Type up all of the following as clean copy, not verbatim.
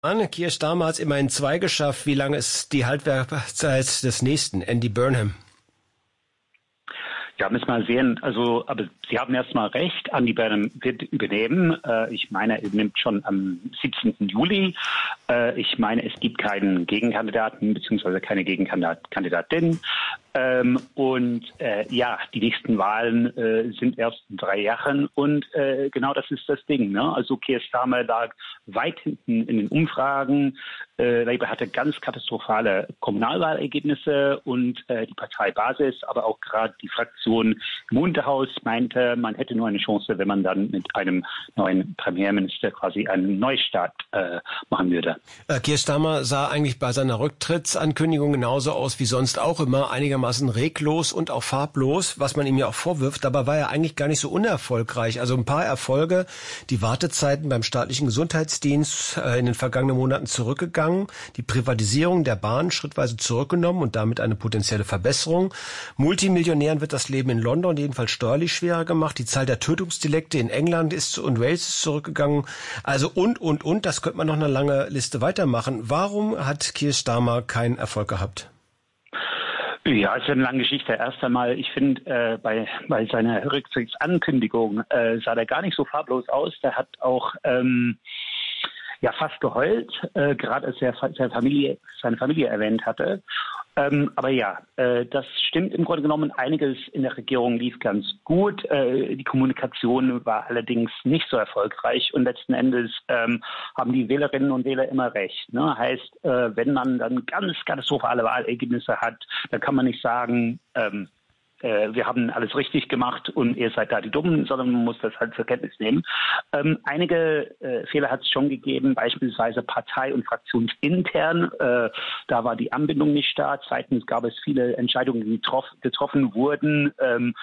Keir Starmer hat es immerhin 2 geschafft. Wie lange ist die Halbwertszeit des nächsten, Andy Burnham? Ja, müssen wir mal sehen. Also, aber Sie haben erstmal recht. Andy Burnham wird übernehmen. Ich meine, er nimmt schon am 17. Juli. Ich meine, es gibt keinen Gegenkandidaten beziehungsweise keine Gegenkandidatin. Ja, die nächsten Wahlen sind erst in 3 Jahren und genau das ist das Ding. Ne? Also Keir Starmer lag weit hinten in den Umfragen. Labour hatte ganz katastrophale Kommunalwahlergebnisse und die Parteibasis, aber auch gerade die Fraktion im Unterhaus meinte, man hätte nur eine Chance, wenn man dann mit einem neuen Premierminister quasi einen Neustart machen würde. Keir Starmer sah eigentlich bei seiner Rücktrittsankündigung genauso aus wie sonst auch immer, einigermaßen reglos und auch farblos, was man ihm ja auch vorwirft. Dabei war er eigentlich gar nicht so unerfolgreich. Also ein paar Erfolge, die Wartezeiten beim staatlichen Gesundheitsdienst in den vergangenen Monaten zurückgegangen, die Privatisierung der Bahn schrittweise zurückgenommen und damit eine potenzielle Verbesserung. Multimillionären wird das Leben in London jedenfalls steuerlich schwerer gemacht. Die Zahl der Tötungsdelikte in England und Wales ist zurückgegangen. Also und, das könnte man noch eine lange Liste weitermachen. Warum hat Keir Starmer keinen Erfolg gehabt? Ja, es ist eine lange Geschichte. Erst einmal, ich finde, bei seiner Rücktrittsankündigung sah der gar nicht so farblos aus. Der hat auch fast geheult, gerade als er seine Familie erwähnt hatte. Aber ja, das stimmt im Grunde genommen. Einiges in der Regierung lief ganz gut. Die Kommunikation war allerdings nicht so erfolgreich und letzten Endes haben die Wählerinnen und Wähler immer recht. Ne? Heißt, wenn man dann ganz katastrophale Wahlergebnisse hat, dann kann man nicht sagen, wir haben alles richtig gemacht und ihr seid da die Dummen, sondern man muss das halt zur Kenntnis nehmen. Einige Fehler hat es schon gegeben, beispielsweise partei- und fraktionsintern. Da war die Anbindung nicht da. Zweitens gab es viele Entscheidungen, die getroffen wurden,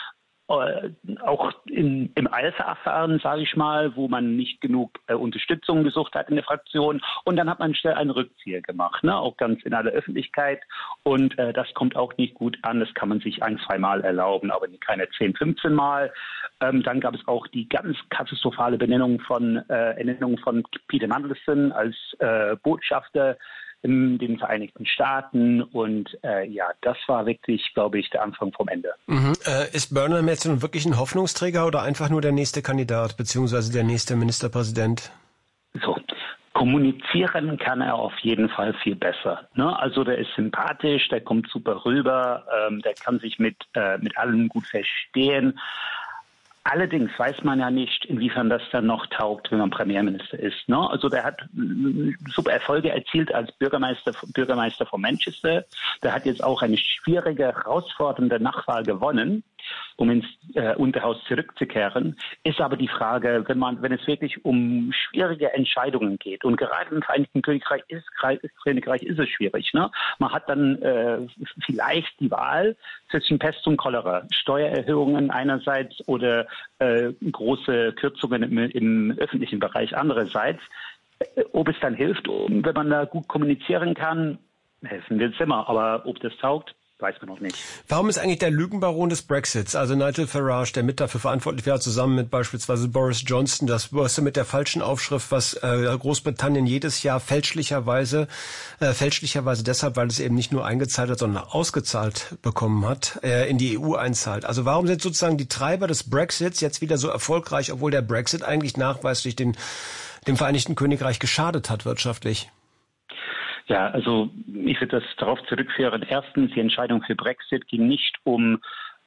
auch im Alpha-Verfahren, sage ich mal, wo man nicht genug Unterstützung gesucht hat in der Fraktion. Und dann hat man schnell einen Rückzieher gemacht, ne? Auch ganz in aller Öffentlichkeit. Und das kommt auch nicht gut an. Das kann man sich 1-2 Mal erlauben, aber keine 10-15 Mal. Dann gab es auch die ganz katastrophale Ernennung von Peter Mandelson als Botschafter in den Vereinigten Staaten und das war wirklich, glaube ich, der Anfang vom Ende. Mhm. Ist Burnham jetzt nun wirklich ein Hoffnungsträger oder einfach nur der nächste Kandidat beziehungsweise der nächste Ministerpräsident? So, kommunizieren kann er auf jeden Fall viel besser. Ne? Also der ist sympathisch, der kommt super rüber, der kann sich mit allen gut verstehen. Allerdings weiß man ja nicht, inwiefern das dann noch taugt, wenn man Premierminister ist. Ne? Also der hat super Erfolge erzielt als Bürgermeister von Manchester. Der hat jetzt auch eine schwierige, herausfordernde Nachwahl gewonnen, um ins Unterhaus zurückzukehren. Ist aber die Frage, wenn es wirklich um schwierige Entscheidungen geht, und gerade im Vereinigten Königreich ist es schwierig. Ne? Man hat dann vielleicht die Wahl zwischen Pest und Cholera, Steuererhöhungen einerseits oder große Kürzungen im öffentlichen Bereich andererseits. Ob es dann hilft, wenn man da gut kommunizieren kann, helfen wird es immer. Aber ob das taugt, weiß man noch nicht. Warum ist eigentlich der Lügenbaron des Brexits, also Nigel Farage, der mit dafür verantwortlich wäre, zusammen mit beispielsweise Boris Johnson, das mit der falschen Aufschrift, was Großbritannien jedes Jahr fälschlicherweise deshalb, weil es eben nicht nur eingezahlt hat, sondern ausgezahlt bekommen hat, in die EU einzahlt. Also warum sind sozusagen die Treiber des Brexits jetzt wieder so erfolgreich, obwohl der Brexit eigentlich nachweislich dem Vereinigten Königreich geschadet hat wirtschaftlich? Ja, also ich würde das darauf zurückführen. Erstens, die Entscheidung für Brexit ging nicht um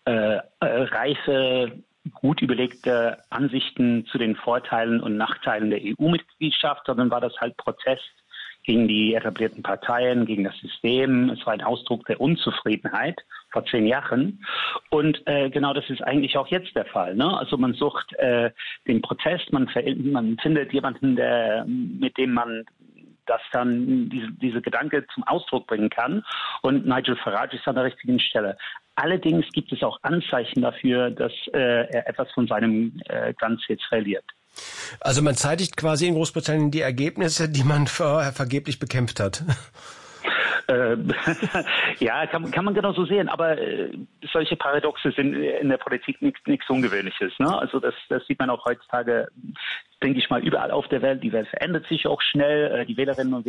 reife, gut überlegte Ansichten zu den Vorteilen und Nachteilen der EU-Mitgliedschaft, sondern war das halt Protest gegen die etablierten Parteien, gegen das System. Es war ein Ausdruck der Unzufriedenheit vor 10 Jahren. Und genau das ist eigentlich auch jetzt der Fall. Ne? Also man sucht den Protest, man findet jemanden, mit dem man das dann diese Gedanke zum Ausdruck bringen kann. Und Nigel Farage ist an der richtigen Stelle. Allerdings gibt es auch Anzeichen dafür, dass er etwas von seinem Glanz jetzt verliert. Also man zeitigt quasi in Großbritannien die Ergebnisse, die man vorher vergeblich bekämpft hat. Ja, kann man genau so sehen, aber solche Paradoxe sind in der Politik nichts Ungewöhnliches. Ne? Also das sieht man auch heutzutage, denke ich mal, überall auf der Welt. Die Welt verändert sich auch schnell. Die Wählerinnen und